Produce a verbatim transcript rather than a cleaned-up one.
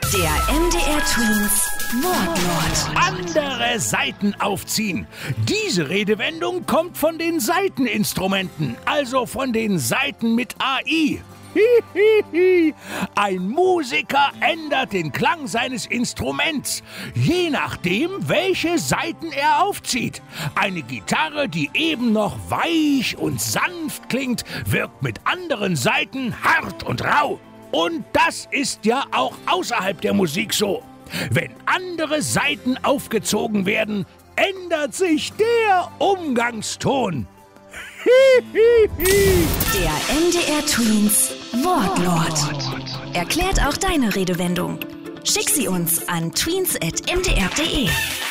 Der M D R Twins Wortlaut. Andere Saiten aufziehen. Diese Redewendung kommt von den Saiteninstrumenten, also von den Saiten mit A I. Hihihi. Ein Musiker ändert den Klang seines Instruments, je nachdem, welche Saiten er aufzieht. Eine Gitarre, die eben noch weich und sanft klingt, wirkt mit anderen Saiten hart und rau. Und das ist ja auch außerhalb der Musik so. Wenn andere Saiten aufgezogen werden, ändert sich der Umgangston. Der M D R Twins Wortlaut. Erklärt auch deine Redewendung. Schick sie uns an tweens at m d r punkt d e.